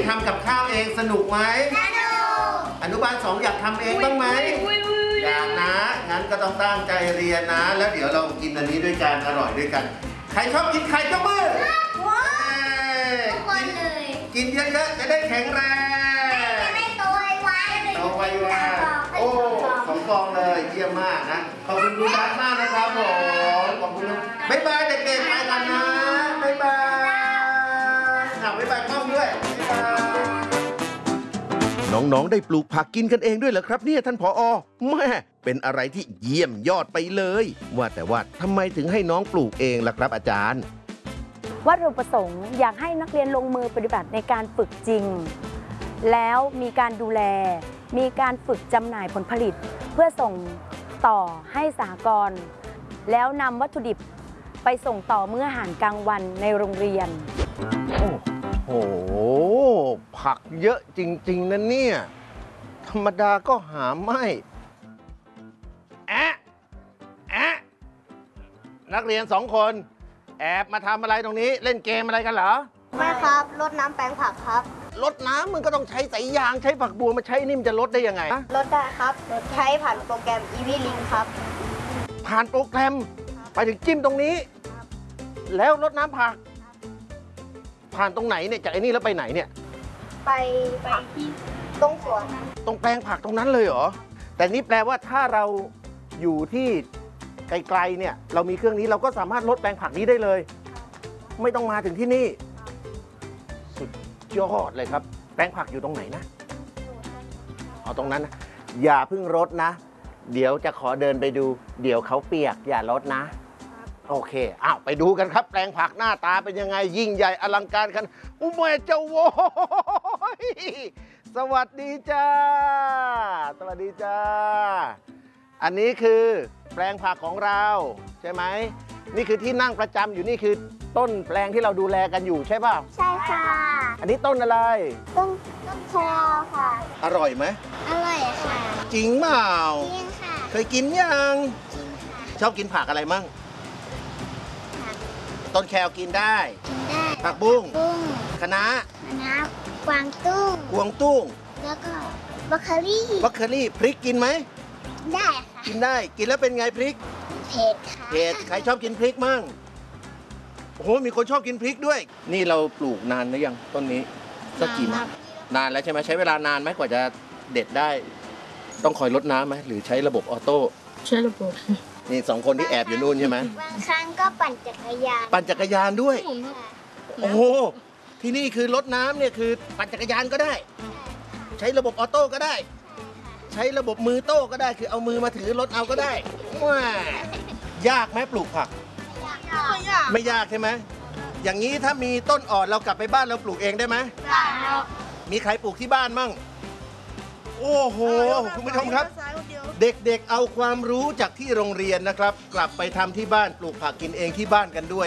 ทำกับข้าวเองสนุกไหมสนุกอนุบาล2อยากทำเองบ้างไหมอยากนะงั้นก็ต้องตั้งใจเรียนนะแล้วเดี๋ยวเรากินอันนี้ด้วยกันอร่อยด้วยกันใครชอบกินไข่ก็มือทุกคนเลยกินเยอะๆจะได้แข็งแรงจะได้โตไวๆโตไวๆโอ้2 กองเลยเยี่ยมมากนะขอบคุณคุณรักมากนะครับผมขอบคุณบ๊ายบายเด็กๆไปกันนะบ๊ายบายบ๊ายบายกล้องด้วยบ๊ายบายน้องๆได้ปลูกผักกินกันเองด้วยเหรอครับเนี่ยท่านผอ.แม่เป็นอะไรที่เยี่ยมยอดไปเลยว่าแต่ว่าทำไมถึงให้น้องปลูกเองล่ะครับอาจารย์วัตถุประสงค์อยากให้นักเรียนลงมือปฏิบัติในการฝึกจริงแล้วมีการดูแลมีการฝึกจำหน่ายผลผลิตเพื่อส่งต่อให้สหกรณ์แล้วนำวัตถุดิบไปส่งต่อมื้ออาหารกลางวันในโรงเรียนโอ้โหผักเยอะจริงๆนะเนี่ยธรรมดาก็หาไม่แอะนักเรียน2 คนแอบมาทำอะไรตรงนี้เล่นเกมอะไรกันเหรอไม่ครับรดน้ำแปลงผักครับรดน้ำมึงก็ต้องใช้สายยางใช้ฝักบัวมาใช้นี่มันจะรดได้ยังไงรดได้ครับใช้ผ่านโปรแกรม EasyLink ครับผ่านโปรแกรมไปถึงจิ้มตรงนี้แล้วรดน้ำผักผ่านตรงไหนเนี่ยจากไอ้นี่แล้วไปไหนเนี่ยไปที่ตรงสวนตรงแปลงผักตรงนั้นเลยเหรอแต่นี่แปลว่าถ้าเราอยู่ที่ไกลๆเนี่ยเรามีเครื่องนี้เราก็สามารถลดแปลงผักนี้ได้เลยไม่ต้องมาถึงที่นี่สุดยอดเลยครับแปลงผักอยู่ตรงไหนนะเอาตรงนั้นนะอย่าเพิ่งรดนะเดี๋ยวจะขอเดินไปดูเดี๋ยวเขาเปียกอย่ารดนะโอเคอ้าวไปดูกันครับแปลงผักหน้าตาเป็นยังไงยิ่งใหญ่อลังการกันอุ้มแม่เจ้าโว้ยสวัสดีจ้าสวัสดีจ้าอันนี้คือแปลงผักของเราใช่ไหมนี่คือที่นั่งประจำอยู่นี่คือต้นแปลงที่เราดูแลกันอยู่ใช่ป่ะใช่ค่ะอันนี้ต้นอะไรต้นแครค่ะอร่อยไหมอร่อยค่ะจริงเปล่าจริงค่ะเคยกินยังจริงค่ะชอบกินผักอะไรมั่งต้นแครกินได้ผักบุ้งคะน้ากวางตุ้งแล้วก็บรอกโคลี่พริกกินไหมได้ค่ะกินได้กินแล้วเป็นไงพริกเผ็ดค่ะเผ็ดใครชอบกินพริกมั่งโอ้โหมีคนชอบกินพริกด้วยนี่เราปลูกนานหรือยังต้นนี้สักกี่วันนานแล้วใช่ไหมใช้เวลานานไหมกว่าจะเด็ดได้ต้องคอยรดน้ำไหมหรือใช้ระบบออโต้ใช้ระบบนี่2 คนที่แอบอยู่นู่นใช่ไหมบางครั้งก็ปั่นจักรยานด้วยโอ้โหที่นี่คือรดน้ำเนี่ยคือปั่นจักรยานก็ได้ใช้ระบบออโต้ก็ได้ใช้ระบบมือโต้ก็ได้คือเอามือมาถือรถเอาก็ได้ว้ายากไหมปลูกผักไม่ยากใช่ไหมอย่างนี้ถ้ามีต้นอ่อนเรากลับไปบ้านเราปลูกเองได้ไหมมีใครปลูกที่บ้านมั่งโอ้โหคุณผู้ชมครับเด็กๆเอาความรู้จากที่โรงเรียนนะครับกลับไปทำที่บ้านปลูกผักกินเองที่บ้านกันด้วย